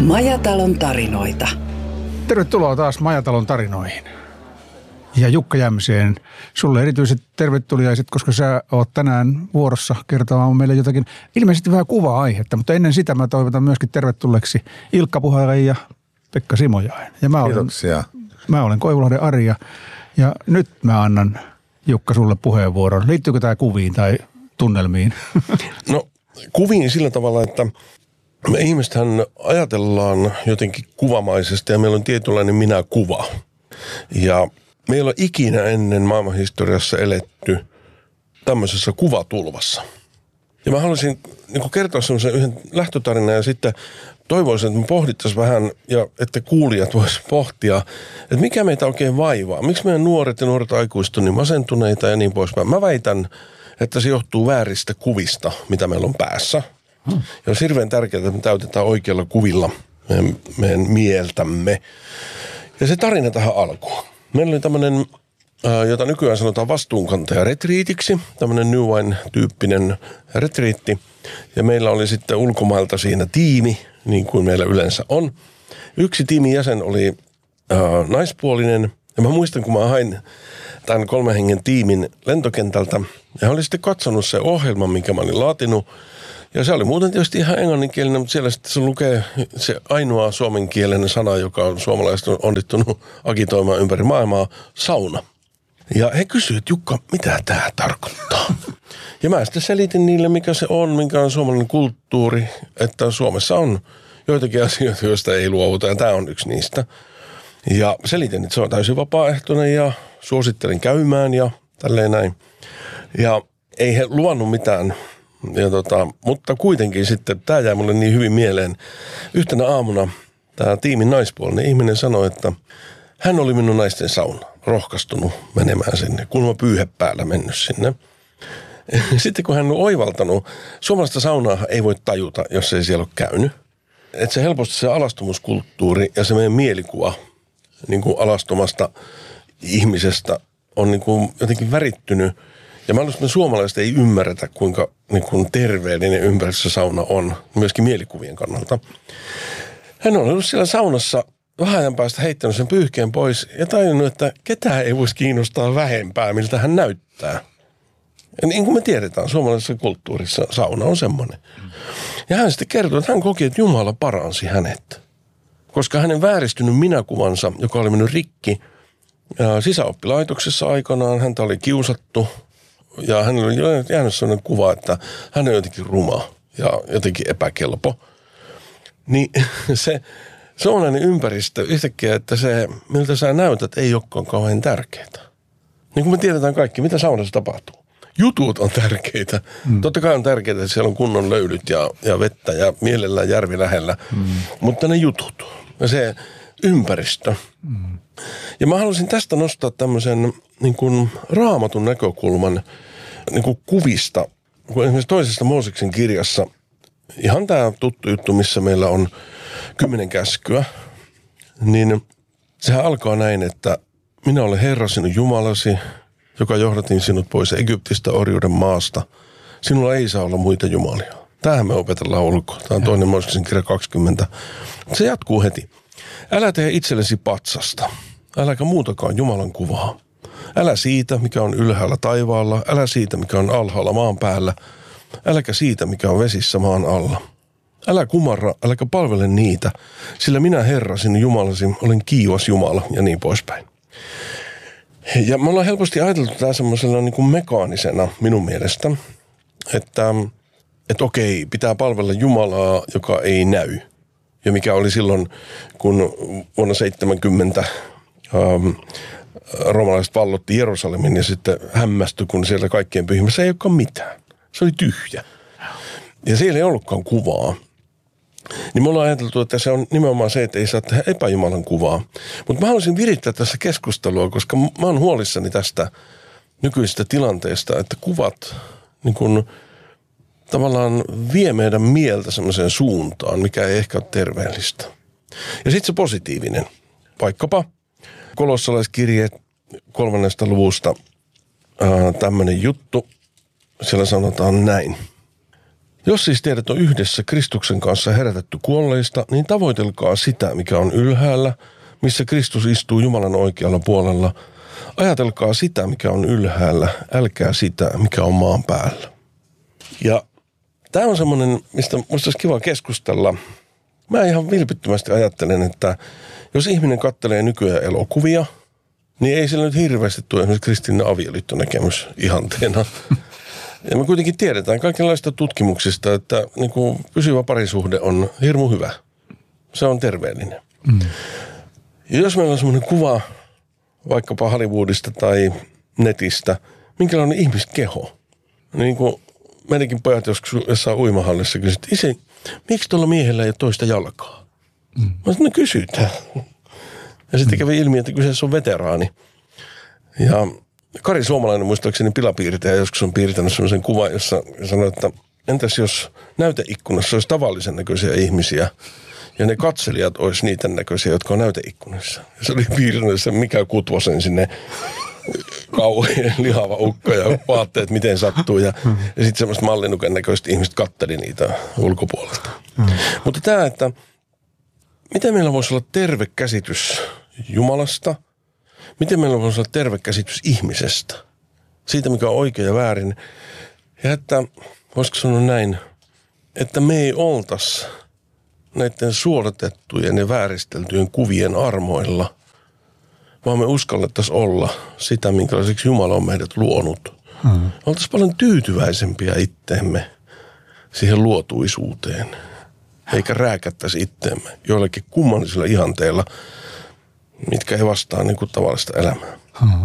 Majatalon tarinoita. Tervetuloa taas Majatalon tarinoihin. Ja Jukka Jämseen, sulle erityiset tervetuliaiset, koska sä oot tänään vuorossa kertomaan meille jotakin ilmeisesti vähän kuva-aihetta. Mutta ennen sitä mä toivotan myöskin tervetulleeksi Ilkka Puhalin ja Pekka Simojaen. Ja Kiitoksia. Mä olen Koivulahden Ari ja nyt mä annan Jukka sulle puheenvuoron. Liittyykö tämä kuviin tai tunnelmiin? No kuviin sillä tavalla, että me ihmistähän ajatellaan jotenkin kuvamaisesti ja meillä on tietynlainen minäkuva. Ja me ei ole ikinä ennen maailmanhistoriassa eletty tämmöisessä kuvatulvassa. Ja mä haluaisin kertoa semmoisen yhden lähtötarinan ja sitten toivoisin, että me pohdittaisiin vähän ja että kuulijat voisivat pohtia, että mikä meitä oikein vaivaa. Miksi meidän nuoret ja nuoret aikuiset on niin masentuneita ja niin poispäin. Mä väitän, että se johtuu vääristä kuvista, mitä meillä on päässä. Ja on hirveän tärkeää, että me täytetään oikealla kuvilla meidän mieltämme. Ja se tarina tähän alkuun. Meillä oli tämmöinen, jota nykyään sanotaan vastuunkantaja-retriitiksi, tämmöinen New Wine-tyyppinen retriitti. Ja meillä oli sitten ulkomailta siinä tiimi, niin kuin meillä yleensä on. Yksi tiimin jäsen oli naispuolinen. Ja mä muistan, kun mä hain tämän 3 hengen tiimin lentokentältä. Ja hän oli sitten katsonut se ohjelman, minkä mä olin laatinut. Ja se oli muuten tietysti ihan englanninkielinen, mutta siellä sitten se lukee se ainoa suomenkielinen sana, joka on suomalaiset on onnittunut agitoimaan ympäri maailmaa, sauna. Ja he kysyivät, että Jukka, mitä tämä tarkoittaa? Ja mä sitten selitin niille, mikä se on, minkä on suomalainen kulttuuri, että Suomessa on joitakin asioita, joista ei luovuta, ja tämä on yksi niistä. Ja selitin, että se on täysin vapaaehtoinen ja suosittelin käymään ja tälleen näin. Ja ei he luvannut mitään. Ja mutta kuitenkin sitten, tämä jäi mulle niin hyvin mieleen. Yhtenä aamuna tämä tiimin naispuolinen ihminen sanoi, että hän oli minun naisten sauna, rohkaistunut menemään sinne, kun mä pyyhe päällä mennyt sinne. Sitten kun hän on oivaltanut, suomalaista saunaa ei voi tajuta, jos ei siellä ole käynyt. Että se helposti se alastomuskulttuuri ja se meidän mielikuva niin kuin alastomasta ihmisestä on niin kuin jotenkin värittynyt. Ja mä luulen, että me suomalaiset ei ymmärretä, kuinka niin kuin terveellinen ympäristösauna on, myöskin mielikuvien kannalta. Hän on ollut siellä saunassa vähän ajan päästä heittänyt sen pyyhkeen pois ja tajunnut, että ketään ei voisi kiinnostaa vähempää, miltä hän näyttää. Ja niin kuin me tiedetään, suomalaisessa kulttuurissa sauna on semmoinen. Ja hän sitten kertoi, että hän koki, että Jumala paransi hänet. Koska hänen vääristynyt minäkuvansa, joka oli mennyt rikki sisäoppilaitoksessa aikanaan, häntä oli kiusattu. Ja hänellä oli jäänyt sellainen kuva, että hän on jotenkin ruma ja jotenkin epäkelpo. Niin se suomalainen ympäristö yhtäkkiä, että se, miltä sä näytät, ei olekaan kauhean tärkeää. Niin kuin me tiedetään kaikki, mitä saunassa tapahtuu. Jutut on tärkeitä. Totta kai on tärkeää, että siellä on kunnon löylyt ja vettä ja mielellään järvi lähellä. Mutta ne jutut ja se ympäristö. Ja mä haluaisin tästä nostaa tämmöisen niin kuin Raamatun näkökulman niin kuin kuvista. Kun esimerkiksi toisesta Mooseksen kirjassa, ihan tämä tuttu juttu, missä meillä on 10 käskyä, niin sehän alkaa näin, että minä olen Herra sinun Jumalasi, joka johdatin sinut pois Egyptistä orjuuden maasta. Sinulla ei saa olla muita jumalia. Tämähän me opetellaan ulkoa. Tämä on toinen Mooseksen kirja 20. Se jatkuu heti. Älä tee itsellesi patsasta. Äläkä muutakaan Jumalan kuvaa. Älä siitä, mikä on ylhäällä taivaalla. Älä siitä, mikä on alhaalla maan päällä. Äläkä siitä, mikä on vesissä maan alla. Älä kumarra, äläkä palvele niitä, sillä minä Herra, sinun Jumalasi, olen kiivas Jumala ja niin poispäin. Ja me ollaan helposti ajateltu tämä semmoisella niin kuin mekaanisena minun mielestä, että okei, pitää palvella Jumalaa, joka ei näy. Ja mikä oli silloin, kun vuonna 70 roomalaiset vallotti Jerusalemin ja sitten hämmästyi, kun siellä kaikkien pyhimmässä ei olekaan mitään. Se oli tyhjä. Ja siellä ei ollutkaan kuvaa. Niin me ollaan ajateltu, että se on nimenomaan se, että ei saa tehdä epäjumalan kuvaa. Mutta mä haluaisin virittää tässä keskustelua, koska mä oon huolissani tästä nykyisestä tilanteesta, että kuvat niin kun tavallaan vie meidän mieltä semmoiseen suuntaan, mikä ei ehkä ole terveellistä. Ja sitten se positiivinen. Vaikkapa kolossalaiskirje 3. luvusta tämmöinen juttu. Siellä sanotaan näin. Jos siis teidät on yhdessä Kristuksen kanssa herätetty kuolleista, niin tavoitelkaa sitä, mikä on ylhäällä, missä Kristus istuu Jumalan oikealla puolella. Ajatelkaa sitä, mikä on ylhäällä, älkää sitä, mikä on maan päällä. Ja tämä on semmoinen, mistä musta olisi kiva keskustella. Mä ihan vilpittömästi ajattelen, että jos ihminen katselee nykyään elokuvia, niin ei sillä nyt hirveästi tule esimerkiksi kristillinen avioliittonäkemys ihanteena. Ja me kuitenkin tiedetään kaikenlaista tutkimuksista, että niin kuin pysyvä parisuhde on hirmu hyvä. Se on terveellinen. Ja jos meillä on semmoinen kuva vaikkapa Hollywoodista tai netistä, minkälainen ihmiskeho. Niin kuin meidänkin pojat jossain uimahallissa kysyt, isi, miksi tuolla miehellä ei ole toista jalkaa? Mä sanoin, no kysytään. Ja sitten kävi ilmi, että kyseessä on veteraani. Ja Kari Suomalainen muistaakseni pilapiirtäjä joskus on piirtänyt sellaisen kuvan, jossa sanoi, että entäs jos näyteikkunassa olisi tavallisen näköisiä ihmisiä ja ne katselijat olisi niitä näköisiä, jotka on näyteikkunassa. Ja se oli piirtänyt sen Mika Kutvosen sinne kauhean lihava ukko ja vaatteet miten sattuu. Ja sitten semmoista mallinuken näköistä ihmiset katteli niitä ulkopuolelta. Mutta tämä, että miten meillä voisi olla terve käsitys Jumalasta, miten meillä voisi olla terve käsitys ihmisestä, siitä mikä on oikein ja väärin. Ja että, voisiko sanoa näin, että me ei oltaisi näiden suodatettujen ja vääristeltyjen kuvien armoilla, vaan me uskallettaisiin olla sitä, minkälaiseksi Jumala on meidät luonut. Oltaisiin paljon tyytyväisempiä itteemme siihen luotuisuuteen, eikä rääkättäisi itteemme joillekin kummallisilla ihanteilla, mitkä ei vastaa niin kuin tavallista elämää.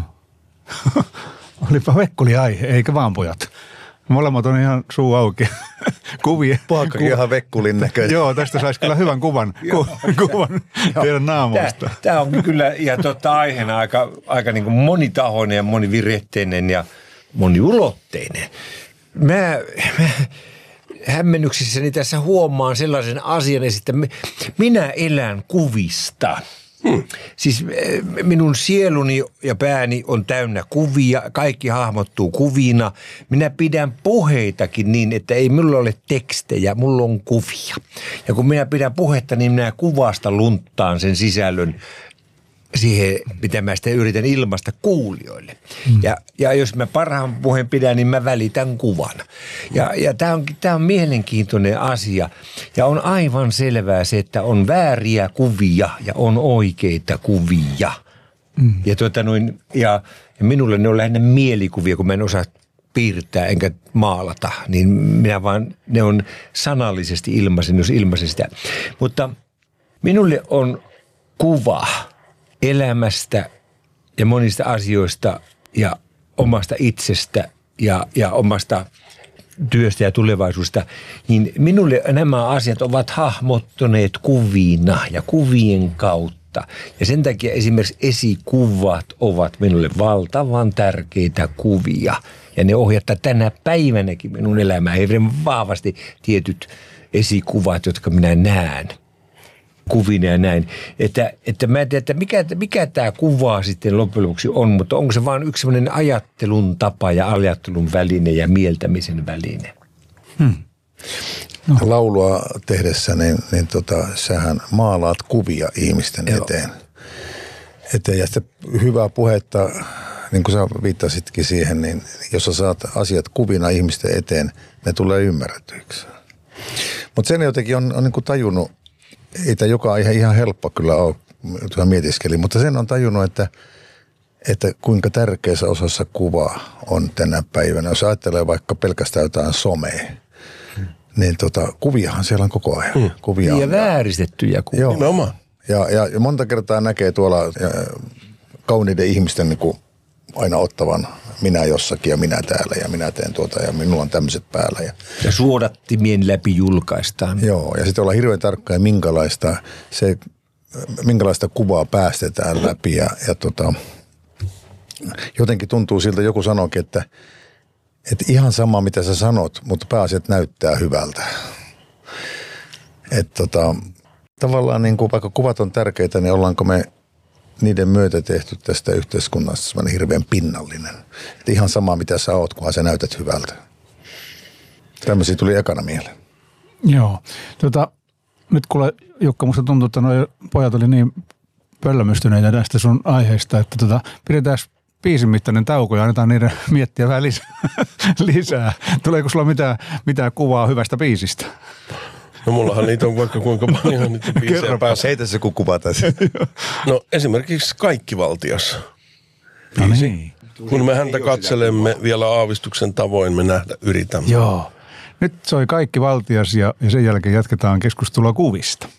Olipa vekkuli aihe, eikä vaan pojat. Molemmat on ihan suu auki. Kuvia. Poika ihan vekkulin näköinen. Joo, tästä saisi kyllä hyvän kuvan teidän naamoista. Tämä on kyllä ihan aiheena aika niin kuin monitahoinen ja moniviretteinen ja moniulotteinen. Mä hämmennyksissäni tässä huomaan sellaisen asian, että minä elän kuvista. Siis minun sieluni ja pääni on täynnä kuvia, kaikki hahmottuu kuvina. Minä pidän puheitakin niin, että ei minulla ole tekstejä, mulla on kuvia. Ja kun minä pidän puhetta, niin minä kuvasta lunttaan sen sisällön siihen, mitä mä sitten yritän ilmaista kuulijoille. Ja jos mä parhaan puheen pidän, niin mä välitän kuvan. Ja tämä on mielenkiintoinen asia. Ja on aivan selvää se, että on vääriä kuvia ja on oikeita kuvia. Ja minulle ne on lähinnä mielikuvia, kun mä en osaa piirtää enkä maalata. Niin minä vaan, ne on sanallisesti ilmaisen, jos ilmaisen sitä. Mutta minulle on kuva elämästä ja monista asioista ja omasta itsestä ja omasta työstä ja tulevaisuudesta, niin minulle nämä asiat ovat hahmottuneet kuvina ja kuvien kautta. Ja sen takia esimerkiksi esikuvat ovat minulle valtavan tärkeitä kuvia. Ja ne ohjattaa tänä päivänäkin minun elämää hyvin vahvasti tietyt esikuvat, jotka minä näen kuvina ja näin. Että mä en tiedä, että mikä tämä kuva sitten loppujen lopuksi on, mutta onko se vaan yksi sellainen ajattelun tapa ja ajattelun väline ja mieltämisen väline? No. Laulua tehdessä, niin sähän maalaat kuvia ihmisten eteen. Ja sitten hyvää puhetta, niin kuin sä viittasitkin siihen, niin jos sä saat asiat kuvina ihmisten eteen, ne tulee ymmärretyiksi. Mutta sen jotenkin on niin kuin tajunnut, ei tämä joka aihe ihan helppo kyllä ole, jota mietiskelin, mutta sen on tajunnut, että kuinka tärkeässä osassa kuva on tänä päivänä. Jos ajattelee vaikka pelkästään jotain somea, niin kuviahan siellä on koko ajan. Kuvia ja vääristettyjä kuvia. Joo. Nimenomaan. Ja monta kertaa näkee tuolla kauniiden ihmisten niin kuin aina ottavan minä jossakin ja minä täällä ja minä teen ja minulla on tämmöiset päällä. Ja suodattimien läpi julkaistaan. Joo, ja sitten ollaan hirveän tarkkaan, minkälaista kuvaa päästetään läpi. Ja jotenkin tuntuu siltä, joku sanoikin, että ihan sama mitä sä sanot, mutta pääasiat näyttää hyvältä. Tavallaan niin kuin, vaikka kuvat on tärkeitä, niin ollaanko me niiden myötä tehty tästä yhteiskunnasta semmoinen hirveän pinnallinen. Että ihan sama mitä sä oot, kunhan sä näytät hyvältä. Tämmöisiä tuli ekana mieleen. Joo. Nyt kuule Jukka, musta tuntuu, että nuo pojat oli niin pöllämystyneitä näistä sun aiheista, että pidetään biisin mittainen tauko ja annetaan niiden miettiä vähän lisää. Tuleeko sulla mitään kuvaa hyvästä biisistä? No mullahan niitä on vaikka kuinka paljon niitä biisejä päässä. Heitä se kun kuva tässä. No esimerkiksi Kaikkivaltias. No niin. Kun me häntä katselemme vielä aavistuksen tavoin, me yritämme. Joo. Nyt soi Kaikkivaltias ja sen jälkeen jatketaan keskustelua kuvista.